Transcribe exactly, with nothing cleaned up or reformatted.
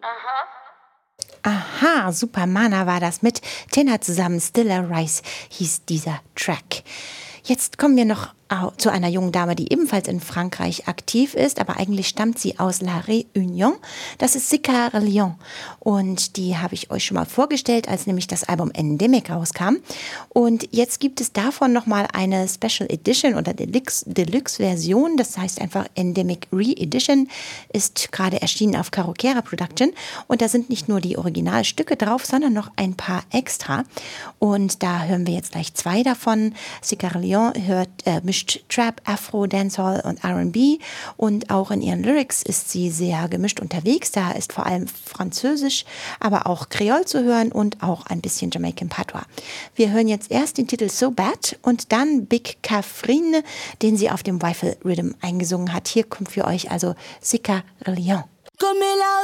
Aha, Supermana war das mit Tenor zusammen. Still a Rise hieß dieser Track. Jetzt kommen wir noch zu einer jungen Dame, die ebenfalls in Frankreich aktiv ist, aber eigentlich stammt sie aus La Réunion. Das ist Sika Leon und die habe ich euch schon mal vorgestellt, als nämlich das Album Endemic rauskam. Und jetzt gibt es davon nochmal eine Special Edition oder Deluxe, Deluxe Version, das heißt einfach Endemic Re-Edition, ist gerade erschienen auf Carokera Production und da sind nicht nur die Originalstücke drauf, sondern noch ein paar extra. Und da hören wir jetzt gleich zwei davon. Sika Leon hört, äh, mischt Trap, Afro, Dancehall und R and B und auch in ihren Lyrics ist sie sehr gemischt unterwegs. Da ist vor allem Französisch, aber auch Kreol zu hören und auch ein bisschen Jamaican Patois. Wir hören jetzt erst den Titel So Bad und dann Big Catherine, den sie auf dem Rifle Rhythm eingesungen hat. Hier kommt für euch also Sika Leon.